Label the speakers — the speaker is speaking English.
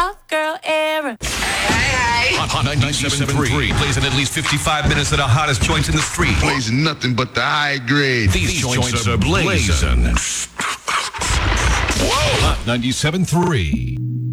Speaker 1: soft girl era.
Speaker 2: Hot 97.3 plays in at least 55 minutes of the hottest joints in the street.
Speaker 3: Blazing nothing but the high grade.
Speaker 2: These joints are blazing. Whoa! Hot 97.3.